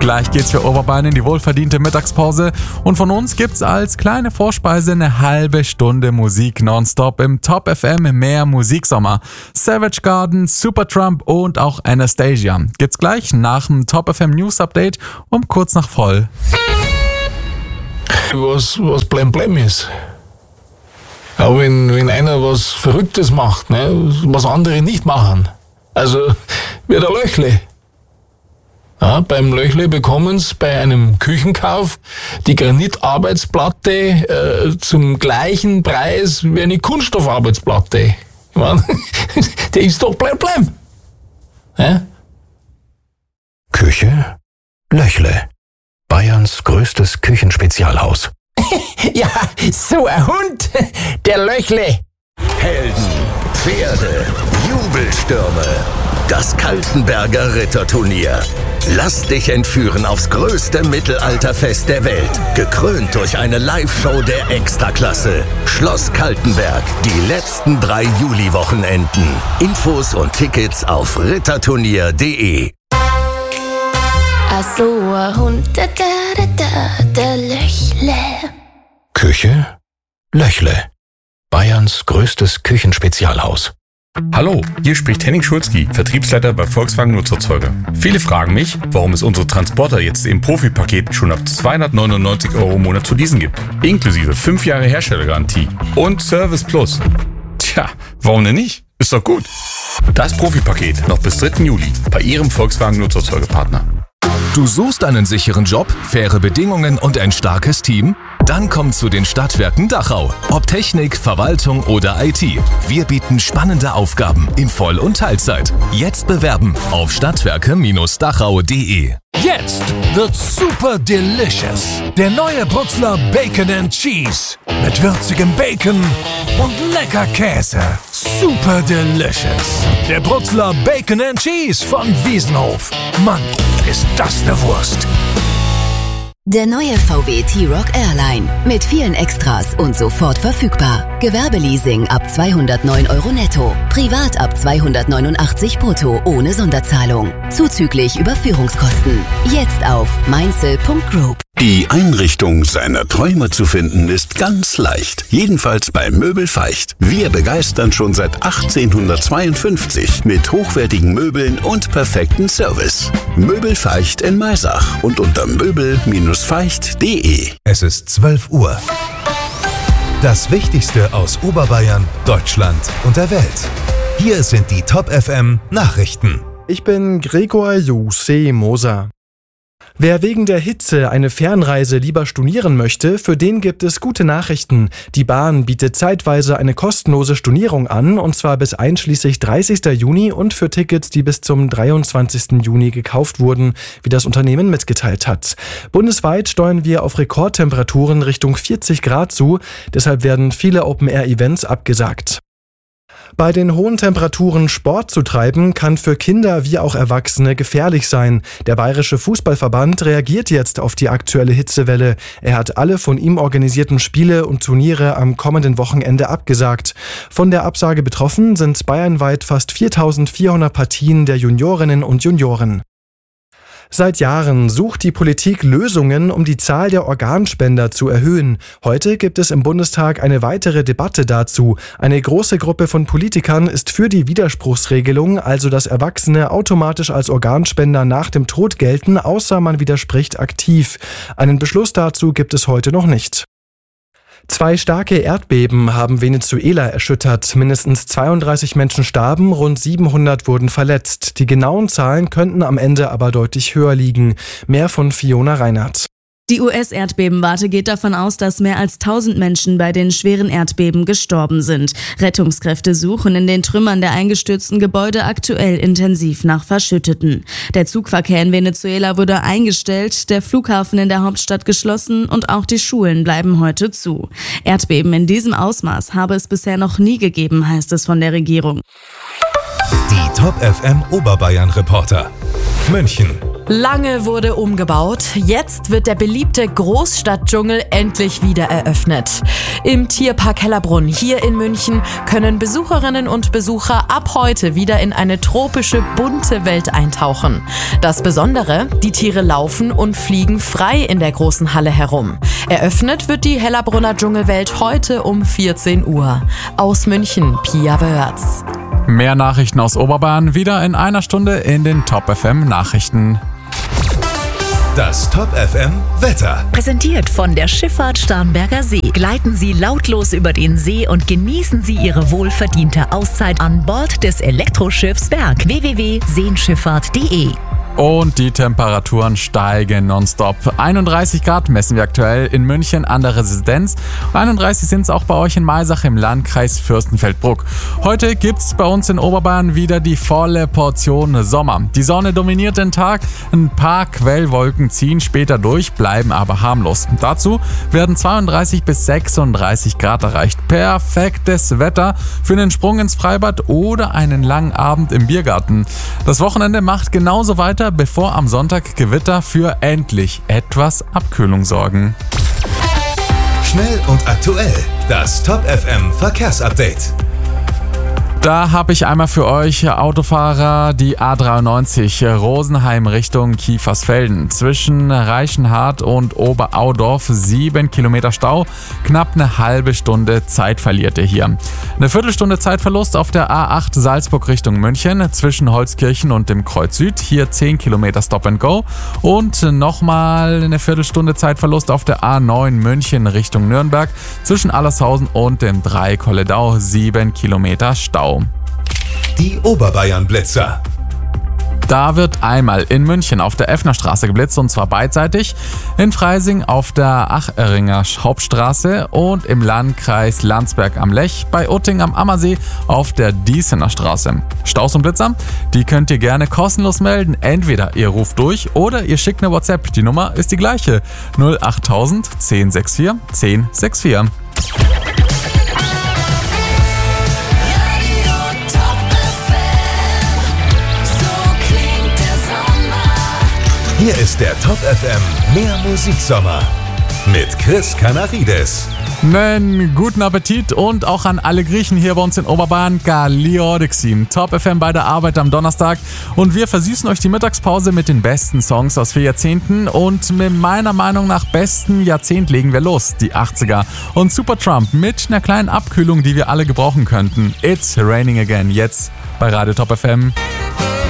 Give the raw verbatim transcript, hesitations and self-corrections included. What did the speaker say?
Gleich geht's für Oberbayern in die wohlverdiente Mittagspause und von uns gibt's als kleine Vorspeise eine halbe Stunde Musik nonstop im Top F M Mehr Musiksommer. Savage Garden, Supertramp und auch Anastasia. Gibt's gleich nach dem Top F M News Update um kurz nach voll. Was, was blem blem ist. Aber wenn, wenn einer was Verrücktes macht, ne, was andere nicht machen, also wie der Löchle. Ja, beim Löchle bekommen sie bei einem Küchenkauf die Granitarbeitsplatte äh, zum gleichen Preis wie eine Kunststoffarbeitsplatte. Ich mein, der ist doch blem blem. Ja? Küche Löchle. Bayerns größtes Küchenspezialhaus. Ja, so ein Hund, der Löchle. Helden, Pferde, Jubelstürme. Das Kaltenberger Ritterturnier. Lass dich entführen aufs größte Mittelalterfest der Welt. Gekrönt durch eine Live-Show der Extraklasse. Schloss Kaltenberg. Die letzten drei Juli-Wochenenden. Infos und Tickets auf ritterturnier punkt de. Ach so, ein Hund, da, da, da, der Löchle. Küche Löchle. Bayerns größtes Küchenspezialhaus. Hallo, hier spricht Henning Schulzki, Vertriebsleiter bei Volkswagen Nutzerzeuger. Viele fragen mich, warum es unsere Transporter jetzt im Profipaket schon ab zweihundertneunundneunzig Euro im Monat zu leasen gibt. Inklusive fünf Jahre Herstellergarantie und Service Plus. Tja, warum denn nicht? Ist doch gut. Das Profipaket noch bis dritten Juli bei Ihrem Volkswagen Nutzerzeugerpartner. Du suchst einen sicheren Job, faire Bedingungen und ein starkes Team? Dann komm zu den Stadtwerken Dachau. Ob Technik, Verwaltung oder I T. Wir bieten spannende Aufgaben in Voll- und Teilzeit. Jetzt bewerben auf stadtwerke Dachau punkt de. Jetzt wird's super delicious. Der neue Brutzler Bacon and Cheese. Mit würzigem Bacon und lecker Käse. Super delicious. Der Brutzler Bacon and Cheese von Wiesenhof. Mann, ist das eine Wurst. Der neue V W T-Roc Airline mit vielen Extras und sofort verfügbar. Gewerbeleasing ab zweihundertneun Euro netto. Privat ab zweihundertneunundachtzig brutto ohne Sonderzahlung. Zuzüglich Überführungskosten. Jetzt auf mainzel punkt group. Die Einrichtung seiner Träume zu finden ist ganz leicht. Jedenfalls bei Möbel Feicht. Wir begeistern schon seit achtzehnhundertzweiundfünfzig mit hochwertigen Möbeln und perfekten Service. Möbel Feicht in Maisach und unter möbel feicht punkt de. Es ist zwölf Uhr. Das Wichtigste aus Oberbayern, Deutschland und der Welt. Hier sind die Top F M Nachrichten. Ich bin Gregor Jose Moser. Wer wegen der Hitze eine Fernreise lieber stornieren möchte, für den gibt es gute Nachrichten. Die Bahn bietet zeitweise eine kostenlose Stornierung an, und zwar bis einschließlich dreißigsten Juni und für Tickets, die bis zum dreiundzwanzigsten Juni gekauft wurden, wie das Unternehmen mitgeteilt hat. Bundesweit steuern wir auf Rekordtemperaturen Richtung vierzig Grad zu, deshalb werden viele Open-Air-Events abgesagt. Bei den hohen Temperaturen Sport zu treiben, kann für Kinder wie auch Erwachsene gefährlich sein. Der Bayerische Fußballverband reagiert jetzt auf die aktuelle Hitzewelle. Er hat alle von ihm organisierten Spiele und Turniere am kommenden Wochenende abgesagt. Von der Absage betroffen sind bayernweit fast viertausendvierhundert Partien der Juniorinnen und Junioren. Seit Jahren sucht die Politik Lösungen, um die Zahl der Organspender zu erhöhen. Heute gibt es im Bundestag eine weitere Debatte dazu. Eine große Gruppe von Politikern ist für die Widerspruchsregelung, also dass Erwachsene automatisch als Organspender nach dem Tod gelten, außer man widerspricht aktiv. Einen Beschluss dazu gibt es heute noch nicht. Zwei starke Erdbeben haben Venezuela erschüttert. Mindestens zweiunddreißig Menschen starben, rund siebenhundert wurden verletzt. Die genauen Zahlen könnten am Ende aber deutlich höher liegen. Mehr von Fiona Reinhardt. Die U S-Erdbebenwarte geht davon aus, dass mehr als tausend Menschen bei den schweren Erdbeben gestorben sind. Rettungskräfte suchen in den Trümmern der eingestürzten Gebäude aktuell intensiv nach Verschütteten. Der Zugverkehr in Venezuela wurde eingestellt, der Flughafen in der Hauptstadt geschlossen und auch die Schulen bleiben heute zu. Erdbeben in diesem Ausmaß habe es bisher noch nie gegeben, heißt es von der Regierung. Die Top F M Oberbayern Reporter. München. Lange wurde umgebaut, jetzt wird der beliebte Großstadtdschungel endlich wieder eröffnet. Im Tierpark Hellerbrunn hier in München können Besucherinnen und Besucher ab heute wieder in eine tropische, bunte Welt eintauchen. Das Besondere, die Tiere laufen und fliegen frei in der großen Halle herum. Eröffnet wird die Hellerbrunner Dschungelwelt heute um vierzehn Uhr. Aus München, Pia Wörz. Mehr Nachrichten aus Oberbayern wieder in einer Stunde in den Top F M Nachrichten. Das Top F M Wetter. Präsentiert von der Schifffahrt Starnberger See. Gleiten Sie lautlos über den See und genießen Sie Ihre wohlverdiente Auszeit an Bord des Elektroschiffs Berg. w w w punkt seenschifffahrt punkt de. Und die Temperaturen steigen nonstop. einunddreißig Grad messen wir aktuell in München an der Residenz. einunddreißig sind es auch bei euch in Maisach im Landkreis Fürstenfeldbruck. Heute gibt es bei uns in Oberbayern wieder die volle Portion Sommer. Die Sonne dominiert den Tag, ein paar Quellwolken ziehen später durch, bleiben aber harmlos. Dazu werden zweiunddreißig bis sechsunddreißig Grad erreicht. Perfektes Wetter für einen Sprung ins Freibad oder einen langen Abend im Biergarten. Das Wochenende macht genauso weiter, bevor am Sonntag Gewitter für endlich etwas Abkühlung sorgen. Schnell und aktuell. Das Top F M Verkehrsupdate. Da habe ich einmal für euch Autofahrer die A dreiundneunzig Rosenheim Richtung Kiefersfelden. Zwischen Reichenhart und Oberaudorf sieben Kilometer Stau. Knapp eine halbe Stunde Zeit verliert ihr hier. Eine Viertelstunde Zeitverlust auf der A acht Salzburg Richtung München. Zwischen Holzkirchen und dem Kreuz Süd. Hier zehn Kilometer Stop and Go. Und nochmal eine Viertelstunde Zeitverlust auf der A neun München Richtung Nürnberg. Zwischen Allershausen und dem Dreikolledau sieben Kilometer Stau. Die Oberbayern-Blitzer. Da wird einmal in München auf der Effnerstraße geblitzt und zwar beidseitig, in Freising auf der Acheringer Hauptstraße und im Landkreis Landsberg am Lech, bei Utting am Ammersee auf der Diesener Straße. Staus und Blitzer, die könnt ihr gerne kostenlos melden. Entweder ihr ruft durch oder ihr schickt eine WhatsApp. Die Nummer ist die gleiche: null achttausend zehn sechs vier zehn sechs vier. Hier ist der Top F M Mehr Musiksommer mit Chris Canarides. Einen guten Appetit und auch an alle Griechen hier bei uns in Oberbayern. Galiordixim, Top F M bei der Arbeit am Donnerstag. Und wir versüßen euch die Mittagspause mit den besten Songs aus vier Jahrzehnten. Und mit meiner Meinung nach besten Jahrzehnt legen wir los, die achtziger. Und Supertramp mit einer kleinen Abkühlung, die wir alle gebrauchen könnten. It's Raining Again, jetzt bei Radio Top F M.